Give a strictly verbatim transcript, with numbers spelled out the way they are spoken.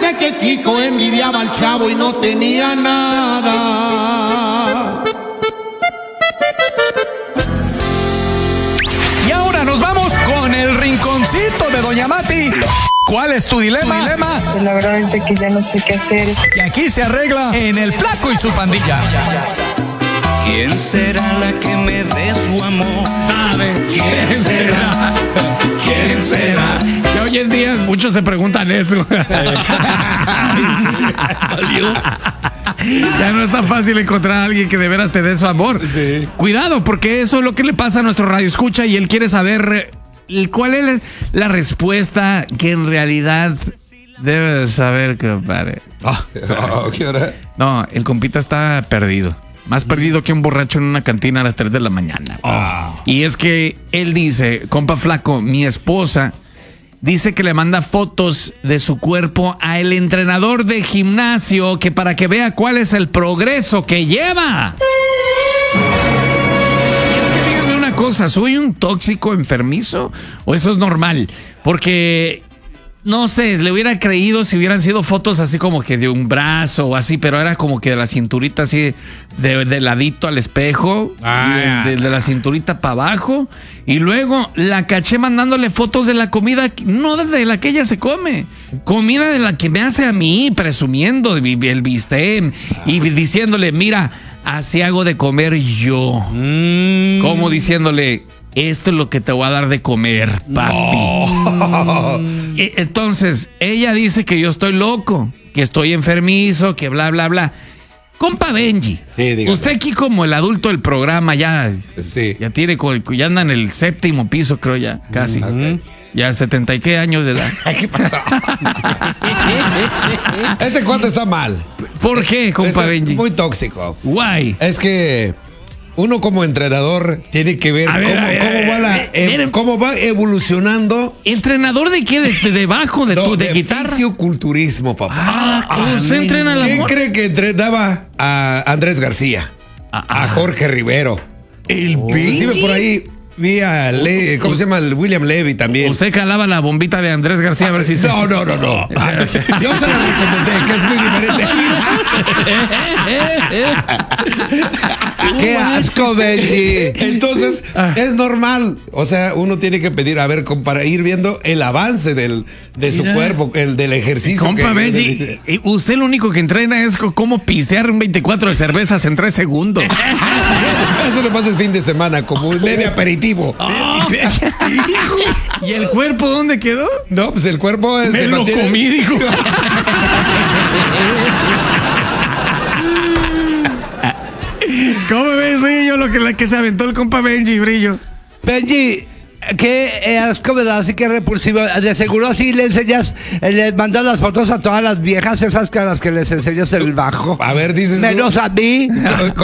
Parece que Kiko envidiaba al chavo y no tenía nada. Y ahora nos vamos con el rinconcito de Doña Mati. ¿Cuál es tu dilema? ¿Tu dilema? Pues la verdad es que ya no sé qué hacer. Y aquí se arregla en El Flaco y su pandilla. ¿Quién será la que me dé su amor? ¿Sabe? ¿Quién será? ¿Quién será? Que hoy en día muchos se preguntan eso. Ya no es tan fácil encontrar a alguien que de veras te dé su amor. Sí. Cuidado, porque eso es lo que le pasa a nuestro radio escucha y él quiere saber cuál es la respuesta que en realidad debe saber, compadre. Oh, oh, ¿qué hora? No, el compita está perdido. Más perdido que un borracho en una cantina a las tres de la mañana. Oh. Y es que él dice, compa Flaco, mi esposa dice que le manda fotos de su cuerpo a el entrenador de gimnasio que para que vea cuál es el progreso que lleva. Y es que díganme una cosa, ¿soy un tóxico enfermizo o eso es normal? Porque no sé, le hubiera creído si hubieran sido fotos así como que de un brazo o así, pero era como que de la cinturita así, de, de ladito al espejo, ah, de, de, de la cinturita para abajo. Y luego la caché mandándole fotos de la comida, no de la que ella se come, comida de la que me hace a mí, presumiendo el bistec y diciéndole, mira, así hago de comer yo. Mm. Como diciéndole, esto es lo que te voy a dar de comer, papi. No. Entonces, ella dice que yo estoy loco, que estoy enfermizo, que bla, bla, bla. Compa Benji, sí, usted aquí como el adulto del programa ya, sí. ya tiene, ya anda en el séptimo piso, creo ya, casi. Mm, okay. Ya setenta y qué años de edad. ¿Qué pasó? Este cuate está mal. ¿Por qué, compa es Benji? Muy tóxico. Guay. Es que uno como entrenador tiene que ver, ver cómo, ver, cómo, va la, eh, cómo va evolucionando. ¿Entrenador de qué? ¿De, de debajo? ¿De, no, tu, de, de guitarra? Fisioculturismo, papá. Ah, ah, ¿usted entrena la ¿Quién cree que entrenaba a Andrés García? Ah, a Jorge Rivero. El oh. Inclusive por ahí vi a Le, ¿cómo se llama? El William Levy también. Usted calaba la bombita de Andrés García a ver si se... No, no, no, no. Yo se la recomendé, que es muy diferente. ¡Qué asco, Benji! Entonces, ah. es normal. O sea, uno tiene que pedir, a ver, para ir viendo el avance del, de su Mira. cuerpo, el del ejercicio. Compa que, Benji, del... usted lo único que entrena es cómo pisear un veinticuatro de cervezas en tres segundos. Eso lo pasa el fin de semana, como un leve aperitivo. Oh. ¿Y el cuerpo dónde quedó? No, pues el cuerpo es... Me lo mantiene... comí, dijo. ¿Cómo ves, Brillo, lo que, la que se aventó el compa Benji, Brillo? Benji, qué asco, ¿verdad? Así que repulsivo. De seguro así le enseñas, le mandas las fotos a todas las viejas, esas caras que les enseñas el bajo. A ver, dices... Menos tú. a mí.